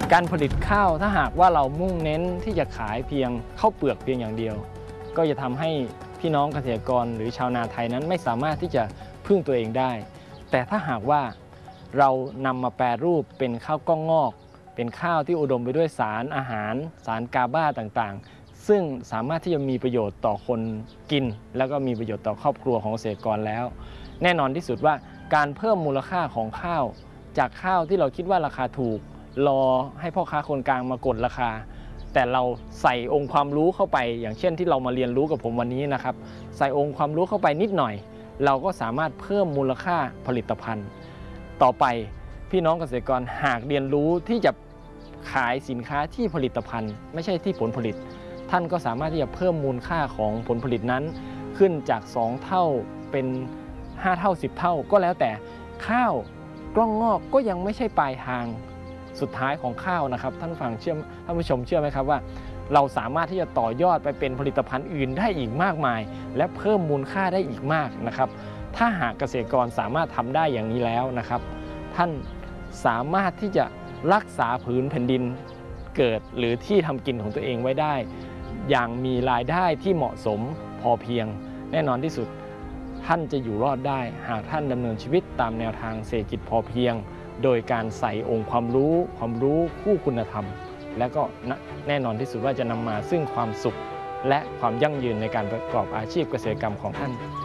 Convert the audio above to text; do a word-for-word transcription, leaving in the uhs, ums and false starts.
การผลิตข้าวถ้าหากว่าเรามุ่งเน้นที่จะขายเพียงข้าวเปลือกเพียงอย่างเดียวก็จะทำให้พี่น้องเกษตรกรหรือชาวนาไทยนั้นไม่สามารถที่จะพึ่งตัวเองได้แต่ถ้าหากว่าเรานำมาแปรรูปเป็นข้าวกล้องงอกเป็นข้าวที่อุดมไปด้วยสารอาหารสารกาบาต่างๆซึ่งสามารถที่จะมีประโยชน์ต่อคนกินแล้วก็มีประโยชน์ต่อครอบครัวของเกษตรกรแล้วแน่นอนที่สุดว่าการเพิ่มมูลค่าของข้าวจากข้าวที่เราคิดว่าราคาถูกรอให้พ่อค้าคนกลางมากดราคาแต่เราใส่องค์ความรู้เข้าไปอย่างเช่นที่เรามาเรียนรู้กับผมวันนี้นะครับใส่องค์ความรู้เข้าไปนิดหน่อยเราก็สามารถเพิ่มมูลค่าผลิตภัณฑ์ต่อไปพี่น้องเกษตรกรหากเรียนรู้ที่จะขายสินค้าที่ผลิตภัณฑ์ไม่ใช่ที่ผลผลิตท่านก็สามารถที่จะเพิ่มมูลค่าของผลผลิตนั้นขึ้นจากสองเท่าเป็นห้าเท่าสิบเท่าก็แล้วแต่ข้าวกล้องงอกก็ยังไม่ใช่ปลายทางสุดท้ายของข้าวนะครับท่านผู้ฟังเชื่อท่านผู้ชมเชื่อไหมครับว่าเราสามารถที่จะต่อยอดไปเป็นผลิตภัณฑ์อื่นได้อีกมากมายและเพิ่มมูลค่าได้อีกมากนะครับถ้าหากเกษตรกรสามารถทำได้อย่างนี้แล้วนะครับท่านสามารถที่จะรักษาผืนแผ่นดินเกิดหรือที่ทำกินของตัวเองไว้ได้อย่างมีรายได้ที่เหมาะสมพอเพียงแน่นอนที่สุดท่านจะอยู่รอดได้หากท่านดำเนินชีวิตตามแนวทางเศรษฐกิจพอเพียงโดยการใส่องค์ความรู้ความรู้คู่คุณธรรมและก็แน่นอนที่สุดว่าจะนำมาซึ่งความสุขและความยั่งยืนในการประกอบอาชีพเกษตรกรรมของท่าน